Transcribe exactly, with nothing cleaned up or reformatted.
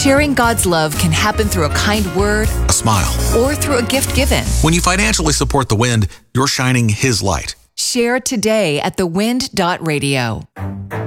Sharing God's love can happen through a kind word, a smile, or through a gift given. When you financially support The Wind, you're shining His light. Share today at the wind dot radio.